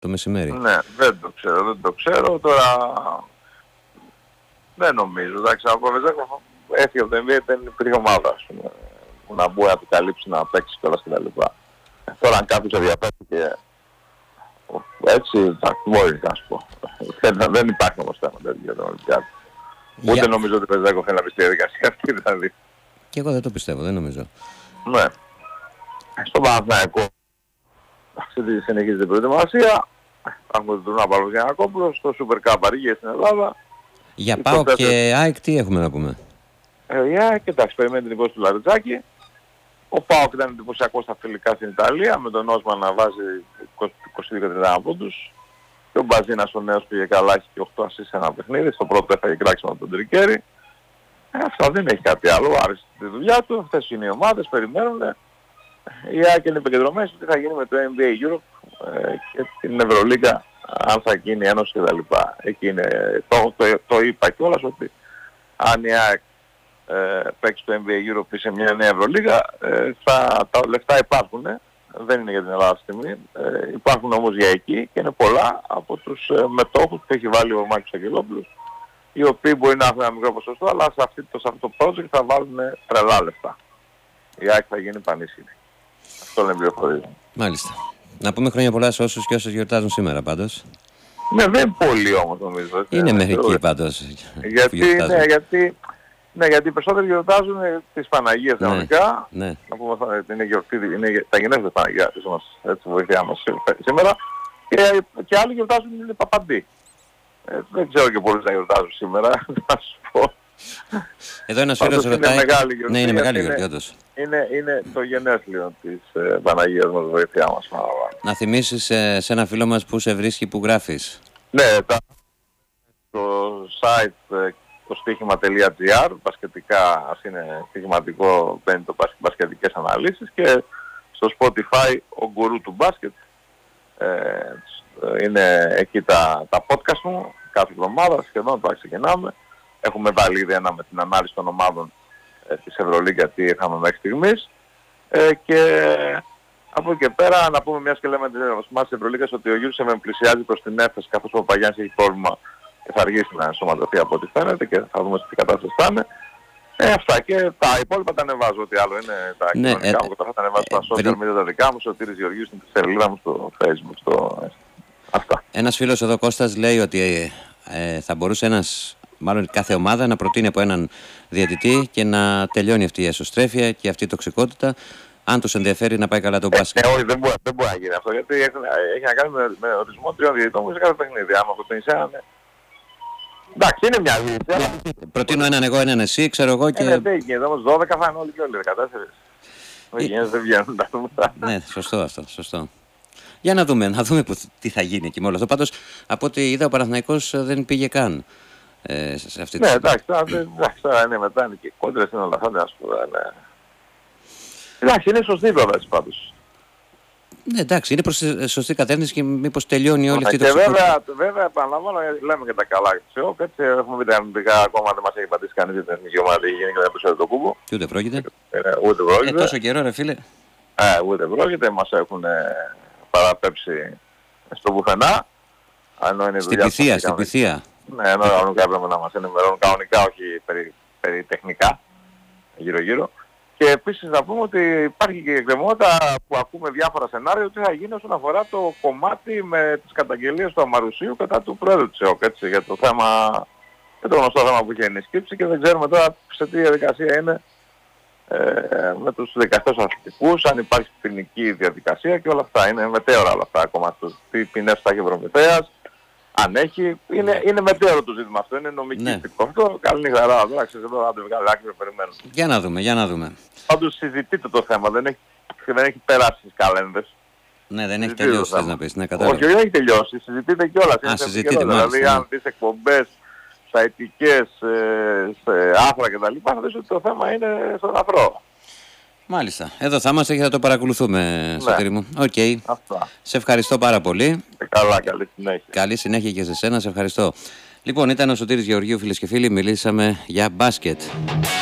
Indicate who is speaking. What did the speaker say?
Speaker 1: το μεσημέρι.
Speaker 2: Ναι, δεν το ξέρω. Τώρα δεν νομίζω. Εντάξει, από ο Βεζέκοφ έφυγε από το NBA, δεν υπήρχε ομάδα, ας πούμε, που να μπορεί να του καλύψει, να παίξει κιόλας κτλ. Τώρα αν κάποιος ενδιαφέρθηκε έτσι, θα μπορεί να σου πω. Δεν υπάρχει όμως θέμα τέτοιο για τον Ολυμπιακό. Ούτε νομίζω ότι ο Βεζέκοφ θέλει να πει στη διαδικασία αυτή, δηλαδή.
Speaker 1: Και εγώ δεν το πιστεύω, δεν νομίζω.
Speaker 2: Ναι. Στο Παναθηναϊκό συνεχίζεται η προετοιμασία. Έχουμε τον τουρνουά Παπαγιαννακόπουλος, στο Super Cup αργίες στην Ελλάδα.
Speaker 1: Για ΠΑΟΚ και ΑΕΚ τι έχουμε να πούμε?
Speaker 2: Η ΑΕΚ, εντάξει, περιμένει την υπόθεση του Λαριτζάκη. Ο ΠΑΟΚ ήταν εντυπωσιακός στα φιλικά στην Ιταλία, με τον Όσμαν να βάζει 22-31 πόντους. Και ο Μπαζίνας ο νέος πήγε καλά, έχει και 8 ασίς σε ένα παιχνίδι. Στο πρώτο έφαγε κράξιμο από τον Τρικέρι. Αυτά δεν έχει κάτι άλλο. Άρεσε τη δουλειά του. Αυτές είναι οι ομάδες, περιμένουν. Η ΑΕΚ είναι επικεντρωμένη στο τι θα γίνει με το NBA Europe και την Ευρωλίγκα, αν θα γίνει ένωση κτλ. Εκεί είναι, το είπα κιόλας ότι αν η ΑΕΚ παίξει το NBA Europe σε μια νέα Ευρωλίγα, τα λεφτά υπάρχουν. Δεν είναι για την Ελλάδα στιγμή. Υπάρχουν όμως για εκεί και είναι πολλά από τους μετόχους που έχει βάλει ο Μάκης Αγγελόπουλος, οι οποίοι μπορεί να έχουν ένα μικρό ποσοστό, αλλά σε αυτό το project θα βάλουν τρελά λεφτά. Η ΑΕΚ θα γίνει πανίσχυρη. Αυτό είναι πληροφορία.
Speaker 1: Μάλιστα. Να πούμε χρόνια πολλά σε όσους και όσες γιορτάζουν σήμερα πάντως.
Speaker 2: Ναι, δεν είναι πολύ όμως νομίζω.
Speaker 1: Είναι μερικοί πάντως.
Speaker 2: Γιατί οι περισσότεροι γιορτάζουν τις Παναγίες κανονικά.
Speaker 1: Ναι.
Speaker 2: Να πούμε ότι είναι γιορτή, είναι τα γενέθλια της Παναγίας μας, έτσι βοηθιά μας σήμερα. Και άλλοι γιορτάζουν είναι Παπαντή. Δεν ξέρω και πολλούς να γιορτάζουν σήμερα, να σου πω.
Speaker 1: Εδώ ένας φίλος ρωτάει.
Speaker 2: Ναι,
Speaker 1: είναι μεγάλη γιορτή όντως.
Speaker 2: Είναι το γενέθλιο της Παναγίας μας, βοηθιά μας.
Speaker 1: Να θυμίσεις σε ένα φίλο μας που σε βρίσκει, που γράφεις.
Speaker 2: Ναι, το site το στοίχημα.gr, μπασκετικά, ας είναι στοιχηματικό, μπαίνει το μπασκετικές αναλύσεις, και στο Spotify ο γκουρού του μπάσκετ. Είναι εκεί τα podcast μου, κάθε εβδομάδα σχεδόν τώρα ξεκινάμε. Έχουμε βάλει ήδη ένα με την ανάλυση των ομάδων της Ευρωλίγκα, τι είχαμε μέχρι στιγμής. Και από εκεί και πέρα να πούμε μιας και λέμε τις ομάδες της Ευρωλίγκας ότι ο Γιούρσεβεν πλησιάζει προς την έφταση, καθώς ο Παπαγιάννης έχει πρόβλημα και θα αργήσει να ενσωματωθεί από ό,τι φαίνεται και θα δούμε σε τι κατάσταση θα είναι. Αυτά, και τα υπόλοιπα τα ανεβάζω, ό,τι άλλο είναι τα κοινωνικά μου, θα τα ανεβάζω στα social media τα δικά μου, στο Τήρης Γεωργίου, στην σελίδα μου, στο Facebook, αυτά.
Speaker 1: Ένας φίλος εδώ, Κώστας, λέει ότι θα μπορούσε μάλλον κάθε ομάδα να προτείνει από έναν διαιτητή και να τελειώνει αυτή η εσωστρέφεια και αυτή η τοξικότητα, αν τους ενδιαφέρει να πάει καλά το μπάσκετ.
Speaker 2: Όχι, δεν μπορεί να γίνει αυτό, γιατί έχει να κάνει με ορισμό 3 διαιτητών σε κάθε παιχνίδι. Άμα αυτό το νησιάνε. Εντάξει, είναι μια λύση.
Speaker 1: Προτείνω έναν εγώ, έναν εσύ, ξέρω εγώ και...
Speaker 2: Δεν γίνεται, όμως 12 θα είναι όλοι και όλοι, 14. Δεν βγαίνουν τα νούμερα.
Speaker 1: Ναι, σωστό αυτό, σωστό. Για να δούμε τι θα γίνει εκεί με όλο αυτό. Πάντως, από ό,τι είδα, ο Παναθηναϊκός δεν πήγε καν σε αυτή τη
Speaker 2: στιγμή. Ναι, τώρα είναι μετά, είναι και κόντρες, είναι όλα αυτά, ας πούμε. Εντάξει, είναι σωστή πρόταση πάντως.
Speaker 1: Ναι, εντάξει, είναι προς σωστή κατεύθυνση και μήπως τελειώνει όλη αυτή η
Speaker 2: τοξικότητα. Και βέβαια, επαναλαμβάνω, λέμε και τα καλά της ΕΟΚ, έτσι, έχουμε πει τα αρνητικά, ακόμα δεν μας έχει πατήσει κανείς για την εθνική ομάδα, έχει γίνει και δεν πούσε το κούμπο.
Speaker 1: Και ούτε πρόκειται.
Speaker 2: Ούτε πρόκειται.
Speaker 1: Τόσο καιρό, ρε φίλε.
Speaker 2: Ούτε πρόκειται, μας έχουν παραπέψει στο πουθενά.
Speaker 1: Στην πυθία.
Speaker 2: Ναι, ενώ κανονικά έπρεπε να μας ενημερώνουν κανονικά, όχι περί τεχνικά, γύρω-γύρω. Και επίσης να πούμε ότι υπάρχει και εκκρεμότητα που ακούμε διάφορα σενάρια ότι θα γίνει όσον αφορά το κομμάτι με τις καταγγελίες του Αμαρουσίου κατά του πρόεδρου της ΕΟΚ, έτσι, για το θέμα, για το γνωστό θέμα που είχε ενισχύψει, και δεν ξέρουμε τώρα σε τι διαδικασία είναι με τους δικαστές αθλητικούς, αν υπάρχει ποινική διαδικασία και όλα αυτά. Είναι μετέωρα όλα αυτά ακόμα. Τι ποινές θα έχει ο Προμηθέας, αν έχει, είναι μετέωρο το ζήτημα αυτό, είναι νομικιστικό. Αυτό, καλή νύχτα, τώρα ξέρεις εδώ, άντε βγάλει άκρη, περιμένουμε.
Speaker 1: Για να δούμε.
Speaker 2: Πάντως συζητείτε το θέμα, δεν έχει περάσει στις καλένδες.
Speaker 1: Ναι, δεν έχει τελειώσει, θες να πεις, ναι, κατάλαβα.
Speaker 2: Όχι, δεν έχει τελειώσει, συζητείτε κιόλας.
Speaker 1: Συζητείτε μάλιστα.
Speaker 2: Δηλαδή, αν δεις εκπομπές, σαιτικές, σε άθρα κτλ. Θα δεις ότι το θέμα είναι στον αφρό.
Speaker 1: Μάλιστα. Εδώ θα είμαστε και θα το παρακολουθούμε, Σωτήρη μου. Οκ. Σε ευχαριστώ πάρα πολύ.
Speaker 2: Καλά, καλή συνέχεια.
Speaker 1: Καλή συνέχεια και σε σένα, σε ευχαριστώ. Λοιπόν, ήταν ο Σωτήρης Γεωργίου, φίλες και φίλοι, μιλήσαμε για μπάσκετ.